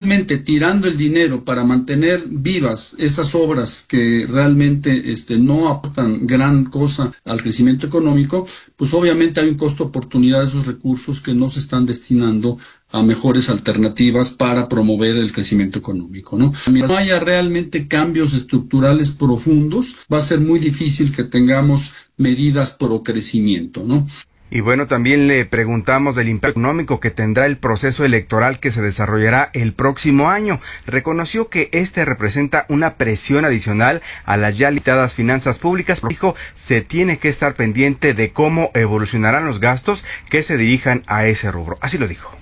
realmente tirando el dinero para mantener vivas esas obras que realmente no aportan gran cosa al crecimiento económico, pues obviamente hay un costo oportunidad de esos recursos que no se están destinando a mejores alternativas para promover el crecimiento económico, ¿no? Mientras no haya realmente cambios estructurales profundos, va a ser muy difícil que tengamos medidas pro crecimiento, ¿no? Y bueno, también le preguntamos del impacto económico que tendrá el proceso electoral que se desarrollará el próximo año. Reconoció que este representa una presión adicional a las ya limitadas finanzas públicas. Dijo, se tiene que estar pendiente de cómo evolucionarán los gastos que se dirijan a ese rubro. Así lo dijo.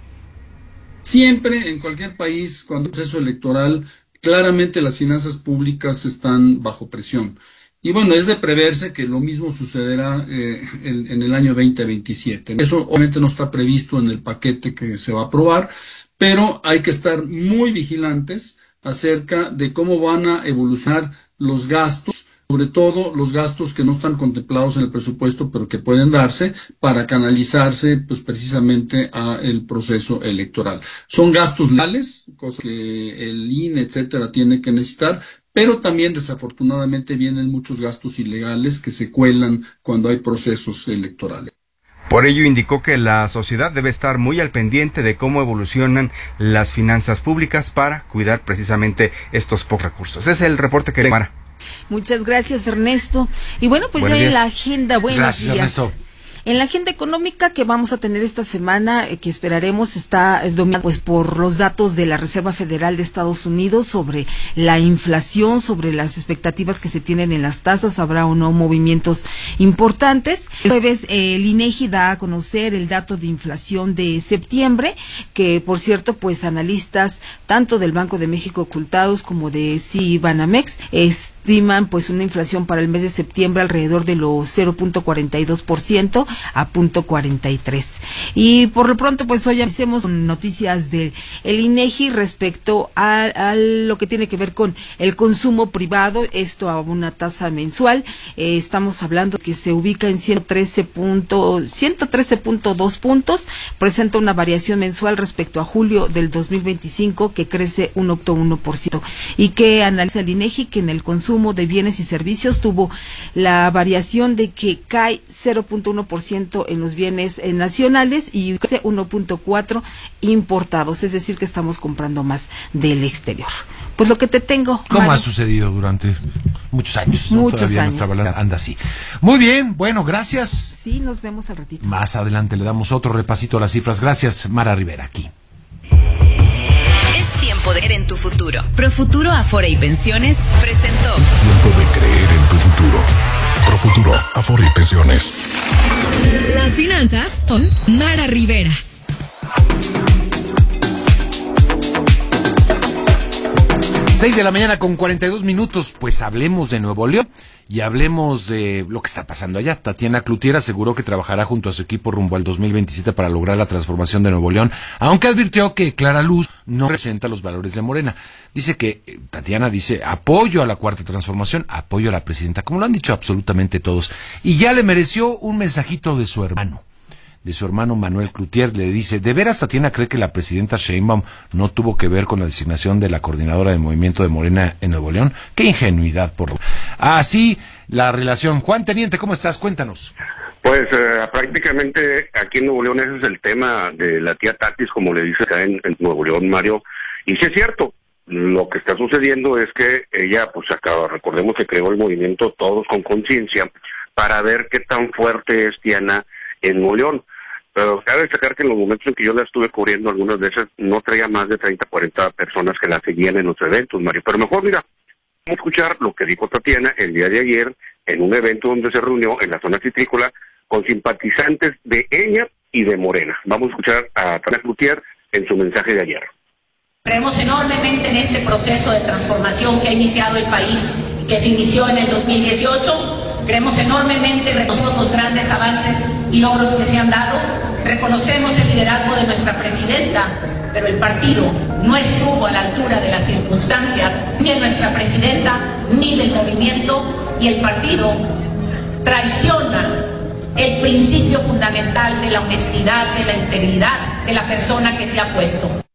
Siempre, en cualquier país, cuando hay un proceso electoral, claramente las finanzas públicas están bajo presión. Y bueno, es de preverse que lo mismo sucederá en el año 2027. Eso obviamente no está previsto en el paquete que se va a aprobar, pero hay que estar muy vigilantes acerca de cómo van a evolucionar los gastos, sobre todo los gastos que no están contemplados en el presupuesto, pero que pueden darse para canalizarse pues precisamente a el proceso electoral. Son gastos legales, cosas que el INE, etcétera, tiene que necesitar, pero también desafortunadamente vienen muchos gastos ilegales que se cuelan cuando hay procesos electorales. Por ello indicó que la sociedad debe estar muy al pendiente de cómo evolucionan las finanzas públicas para cuidar precisamente estos pocos recursos. Es el reporte que le Mara. Muchas gracias, Ernesto. Y bueno, pues Buenos ya días. en la agenda, buenos Gracias, días. Ernesto. En la agenda económica que vamos a tener esta semana, que esperaremos, está dominada pues por los datos de la Reserva Federal de Estados Unidos sobre la inflación, sobre las expectativas que se tienen en las tasas, habrá o no movimientos importantes. El jueves el INEGI da a conocer el dato de inflación de septiembre, que por cierto pues analistas tanto del Banco de México ocultados como de Citibanamex estiman pues una inflación para el mes de septiembre alrededor de los 0.42%. A 0.43. Y por lo pronto, pues hoy hacemos noticias del INEGI respecto a lo que tiene que ver con el consumo privado, esto a una tasa mensual. Estamos hablando que se ubica en 113.2 puntos, presenta una variación mensual respecto a julio del 2025 que crece 1.1%. Y que analiza el INEGI que en el consumo de bienes y servicios tuvo la variación de que cae 0.1% en los bienes nacionales y 1.4% importados, es decir que estamos comprando más del exterior. Pues lo que te tengo, ¿Cómo Mario? ha sucedido durante muchos años? ¿No? Muchos Todavía años. nuestra balanza anda así. Muy bien, bueno, gracias. Sí, nos vemos al ratito. Más adelante le damos otro repasito a las cifras. Gracias, Mara Rivera, aquí. Es tiempo de creer en tu futuro. Profuturo Afore y Pensiones presentó. Es tiempo de creer en tu futuro. Profuturo Afore y Pensiones. Las finanzas con Mara Rivera. 6:42 a.m. Pues hablemos de Nuevo León y hablemos de lo que está pasando allá. Tatiana Cloutier aseguró que trabajará junto a su equipo rumbo al 2027 para lograr la transformación de Nuevo León, aunque advirtió que Clara Luz no representa los valores de Morena. Dice que, Tatiana dice, apoyo a la cuarta transformación, apoyo a la presidenta, como lo han dicho absolutamente todos. Y ya le mereció un mensajito de su hermano Manuel Cloutier. Le dice, ¿de veras Tatiana cree que la presidenta Sheinbaum no tuvo que ver con la designación de la coordinadora de movimiento de Morena en Nuevo León? ¡Qué ingenuidad! Así la relación. Juan Teniente, ¿cómo estás? Cuéntanos. Pues prácticamente aquí en Nuevo León ese es el tema de la tía Tatis, como le dice acá en Nuevo León, Mario. Y sí es cierto, lo que está sucediendo es que ella, pues recordemos que creó el movimiento Todos con Conciencia para ver qué tan fuerte es Tiana en Nuevo León. Pero cabe destacar que en los momentos en que yo la estuve cubriendo algunas veces no traía más de 30, 40 personas que la seguían en los eventos, Mario. Pero mejor, mira, vamos a escuchar lo que dijo Tatiana el día de ayer en un evento donde se reunió en la zona citrícola con simpatizantes de ella y de Morena. Vamos a escuchar a Tatiana Cloutier en su mensaje de ayer. Creemos enormemente en este proceso de transformación que ha iniciado el país, que se inició en el 2018. Creemos enormemente, reconocemos los grandes avances y logros que se han dado, reconocemos el liderazgo de nuestra presidenta, pero el partido no estuvo a la altura de las circunstancias, ni de nuestra presidenta, ni del movimiento, y el partido traiciona el principio fundamental de la honestidad, de la integridad de la persona que se ha puesto.